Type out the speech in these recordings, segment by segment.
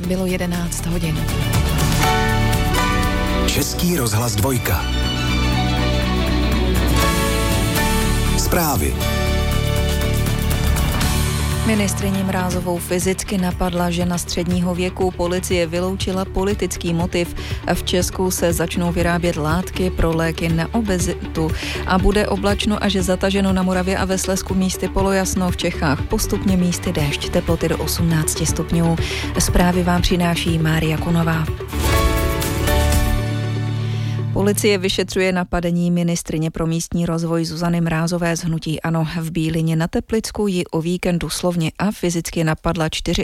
bylo 11 hodin. Český rozhlas 2. Zprávy. Ministryni Mrázovou fyzicky napadla žena středního věku. Policie vyloučila politický motiv. V Česku se začnou vyrábět látky pro léky na obezitu a bude oblačno až zataženo na Moravě a ve Slezsku místy polojasno, v Čechách postupně místy déšť, teploty do 18 stupňů. Zprávy vám přináší Mária Kunová. Policie vyšetřuje napadení ministryně pro místní rozvoj Zuzany Mrázové z hnutí ANO. V Bílině na Teplicku ji o víkendu slovně a fyzicky napadla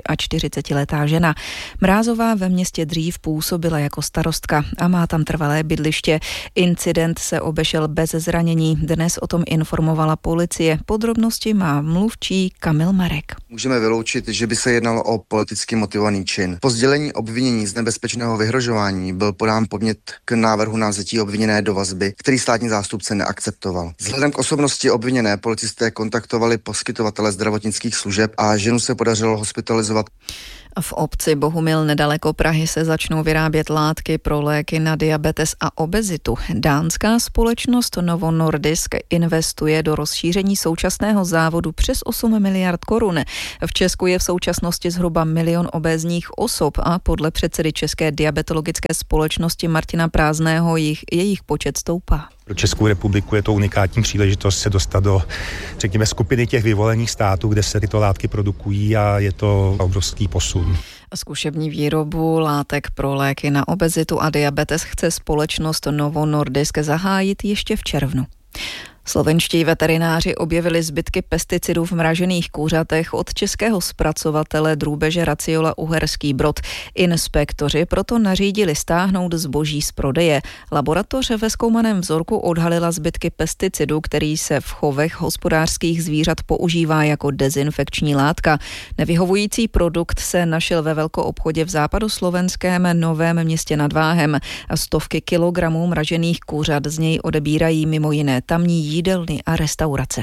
44letá žena. Mrázová ve městě dřív působila jako starostka a má tam trvalé bydliště. Incident se obešel bez zranění. Dnes o tom informovala policie. Podrobnosti má mluvčí Kamil Marek. Můžeme vyloučit, že by se jednalo o politicky motivovaný čin. Po sdělení obvinění z nebezpečného vyhrožování byl podán podnět k návrhu na vzetí obviněné do vazby, který státní zástupce neakceptoval. Vzhledem k osobnosti obviněné policisté kontaktovali poskytovatele zdravotnických služeb a ženu se podařilo hospitalizovat. V obci Bohumil nedaleko Prahy se začnou vyrábět látky pro léky na diabetes a obezitu. Dánská společnost Novo Nordisk investuje do rozšíření současného závodu přes 8 miliard korun. V Česku je v současnosti zhruba 1 milion obézních osob a podle předsedy České diabetologické společnosti Martina Prázdného jejich počet stoupá. Pro Českou republiku je to unikátní příležitost se dostat do, řekněme, skupiny těch vyvolených států, kde se tyto látky produkují a je to obrovský posun. Zkušební výrobu látek pro léky na obezitu a diabetes chce společnost Novo Nordisk zahájit ještě v červnu. Slovenští veterináři objevili zbytky pesticidů v mražených kuřatech od českého zpracovatele drůbeže Raciola Uherský Brod. Inspektoři proto nařídili stáhnout zboží z prodeje. Laboratoř ve zkoumaném vzorku odhalila zbytky pesticidů, který se v chovech hospodářských zvířat používá jako dezinfekční látka. Nevyhovující produkt se našel ve velkoobchodě v západoslovenském Novém Městě nad Váhem. Stovky kilogramů mražených kuřat z něj odebírají mimo jiné tamní jídelny a restaurace.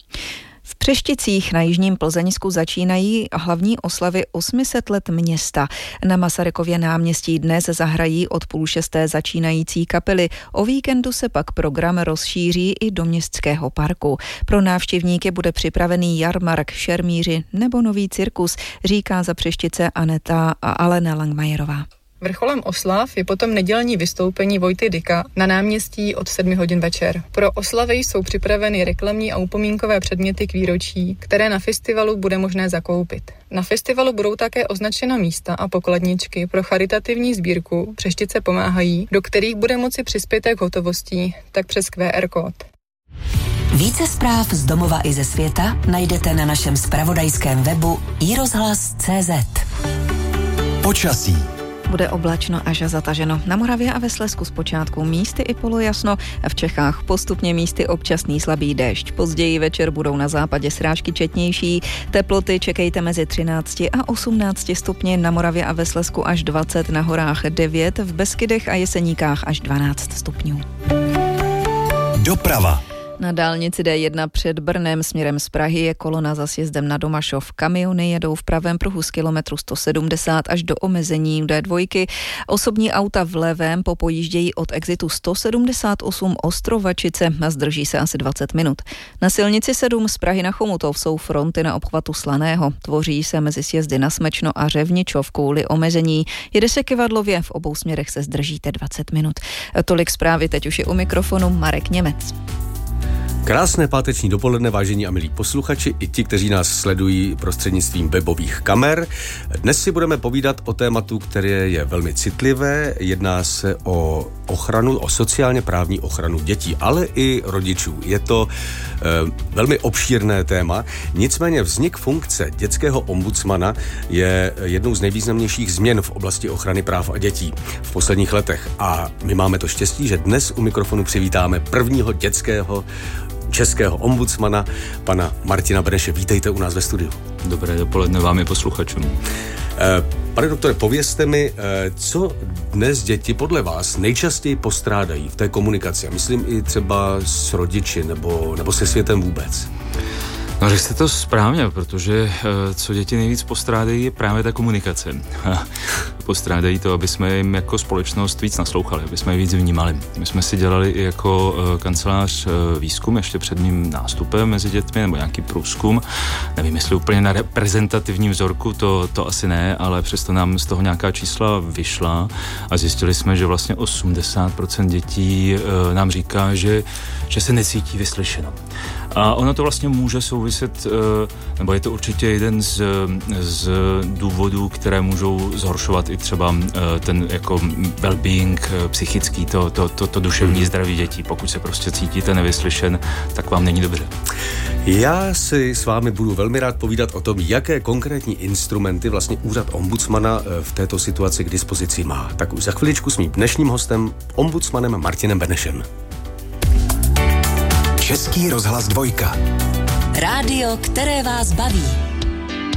V Přešticích na jižním Plzeňsku začínají hlavní oslavy 800 let města. Na Masarykově náměstí dnes zahrají od 5:30 začínající kapely. O víkendu se pak program rozšíří i do městského parku. Pro návštěvníky bude připravený jarmark, šermíři nebo nový cirkus, říká za Přeštice Alena Langmajerová. Vrcholem oslav je potom nedělní vystoupení Vojty Dyka na náměstí od 7 hodin večer. Pro oslavy jsou připraveny reklamní a upomínkové předměty k výročí, které na festivalu bude možné zakoupit. Na festivalu budou také označena místa a pokladničky pro charitativní sbírku Přeštice pomáhají, do kterých bude moci přispět jak hotovostí, tak přes QR kód. Více zpráv z domova i ze světa najdete na našem zpravodajském webu iRozhlas.cz. Počasí. Bude oblačno až zataženo. Na Moravě a ve Slezsku zpočátku místy i polojasno, v Čechách postupně místy občasný slabý déšť. Později večer budou na západě srážky četnější. Teploty čekejte mezi 13 a 18 stupni, na Moravě a ve Slezsku až 20, na horách 9, v Beskydech a Jeseníkách až 12 stupňů. Doprava. Na dálnici D1 před Brnem směrem z Prahy je kolona za sjezdem na Domašov. Kamiony jedou v pravém pruhu z kilometru 170 až do omezení D2. Osobní auta v levém popojíždějí od exitu 178 Ostrovačice a zdrží se asi 20 minut. Na silnici 7 z Prahy na Chomutov jsou fronty na obchvatu Slaného. Tvoří se mezi sjezdy na Smečno a Řevničov kvůli omezení. Jede se Kyvadlově, v obou směrech se zdržíte 20 minut. Tolik zprávy, teď už je u mikrofonu Marek Němec. Krásné páteční dopoledne, vážení a milí posluchači, i ti, kteří nás sledují prostřednictvím webových kamer. Dnes si budeme povídat o tématu, které je velmi citlivé. Jedná se o sociálně právní ochranu dětí, ale i rodičů. Je to velmi obšírné téma. Nicméně vznik funkce dětského ombudsmana je jednou z nejvýznamnějších změn v oblasti ochrany práv a dětí v posledních letech. A my máme to štěstí, že dnes u mikrofonu přivítáme prvního dětského českého ombudsmana, pana Martina Beneše. Vítejte u nás ve studiu. Dobré dopoledne vám i posluchačům. Pane doktore, povězte mi, co dnes děti podle vás nejčastěji postrádají v té komunikaci? Myslím i třeba s rodiči nebo se světem vůbec. No, řekl jste to správně, protože co děti nejvíc postrádají, je právě ta komunikace. Postrádají to, aby jsme jim jako společnost víc naslouchali, aby jsme je víc vnímali. My jsme si dělali i jako kancelář výzkum ještě před mým nástupem mezi dětmi, nebo nějaký průzkum. Nevím, jestli úplně na reprezentativním vzorku, to asi ne, ale přesto nám z toho nějaká čísla vyšla a zjistili jsme, že vlastně 80% dětí nám říká, že se necítí vyslyšeno. A ono to vlastně může souviset, nebo je to určitě jeden z důvodů, které můžou zhoršovat i třeba ten jako well-being psychický, to duševní zdraví dětí. Pokud se prostě cítíte nevyslyšen, tak vám není dobře. Já si s vámi budu velmi rád povídat o tom, jaké konkrétní instrumenty vlastně úřad ombudsmana v této situaci k dispozici má. Tak už za chviličku s mým dnešním hostem, ombudsmanem Martinem Benešem. Český rozhlas 2. Rádio, které vás baví.